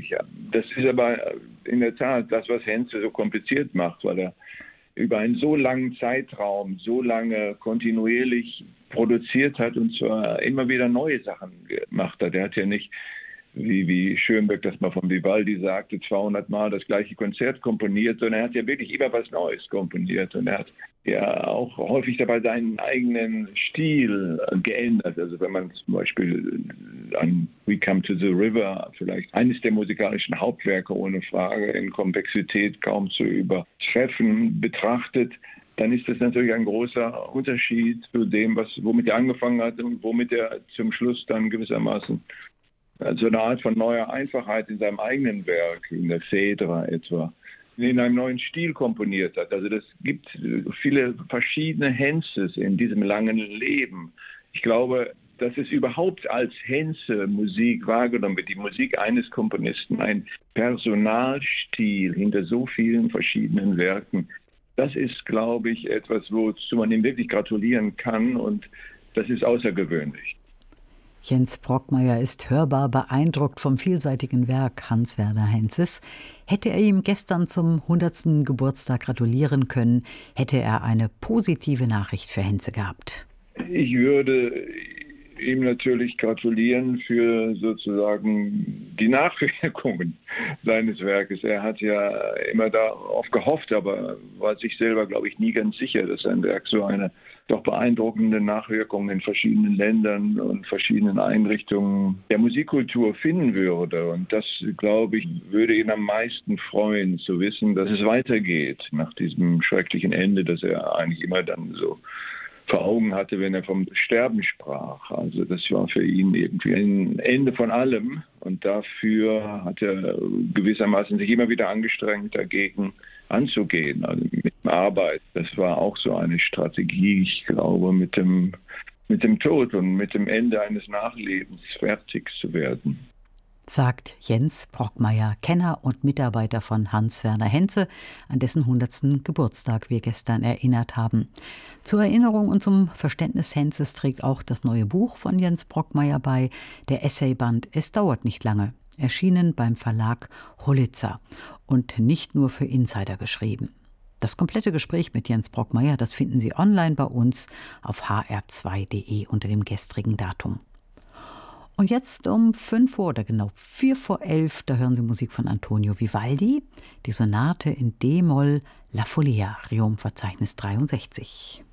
natürlich. Ja. Das ist aber in der Tat das, was Henze so kompliziert macht, weil er über einen so langen Zeitraum, so lange kontinuierlich produziert hat und zwar immer wieder neue Sachen gemacht hat. Er hat ja nicht, wie Schönberg das mal von Vivaldi sagte, 200 Mal das gleiche Konzert komponiert, sondern er hat ja wirklich immer was Neues komponiert und er hat ja auch häufig dabei seinen eigenen Stil geändert. Also wenn man zum Beispiel an We Come to the River, vielleicht eines der musikalischen Hauptwerke ohne Frage, in Komplexität kaum zu übertreffen, betrachtet, dann ist das natürlich ein großer Unterschied zu dem, womit er angefangen hat und womit er zum Schluss dann gewissermaßen also eine Art von neuer Einfachheit in seinem eigenen Werk, in der Phaedra etwa, in einem neuen Stil komponiert hat. Also das gibt viele verschiedene Henzes in diesem langen Leben. Ich glaube, dass es überhaupt als Henze-Musik wahrgenommen wird, die Musik eines Komponisten, ein Personalstil hinter so vielen verschiedenen Werken. Das ist, glaube ich, etwas, wozu man ihm wirklich gratulieren kann und das ist außergewöhnlich. Jens Brockmeyer ist hörbar beeindruckt vom vielseitigen Werk Hans Werner Henzes. Hätte er ihm gestern zum 100. Geburtstag gratulieren können, hätte er eine positive Nachricht für Henze gehabt. Ich würde ihm natürlich gratulieren für sozusagen die Nachwirkungen seines Werkes. Er hat ja immer darauf gehofft, aber war sich selber, glaube ich, nie ganz sicher, dass sein Werk so eine doch beeindruckende Nachwirkung in verschiedenen Ländern und verschiedenen Einrichtungen der Musikkultur finden würde. Und das, glaube ich, würde ihn am meisten freuen, zu wissen, dass es weitergeht nach diesem schrecklichen Ende, das er eigentlich immer dann so vor Augen hatte, wenn er vom Sterben sprach. Also das war für ihn irgendwie ein Ende von allem und dafür hat er gewissermaßen sich immer wieder angestrengt, dagegen anzugehen, also mit Arbeit. Das war auch so eine Strategie, ich glaube, mit dem Tod und mit dem Ende eines Nachlebens fertig zu werden. Sagt Jens Brockmeyer, Kenner und Mitarbeiter von Hans Werner Henze, an dessen 100. Geburtstag wir gestern erinnert haben. Zur Erinnerung und zum Verständnis Henzes trägt auch das neue Buch von Jens Brockmeyer bei, der Essayband Es dauert nicht lange, erschienen beim Verlag Hollitzer und nicht nur für Insider geschrieben. Das komplette Gespräch mit Jens Brockmeyer, das finden Sie online bei uns auf hr2.de unter dem gestrigen Datum. Und jetzt um 5 Uhr oder genau 4 vor 11, da hören Sie Musik von Antonio Vivaldi, die Sonate in D-Moll La Follia, Riom-Verzeichnis 63.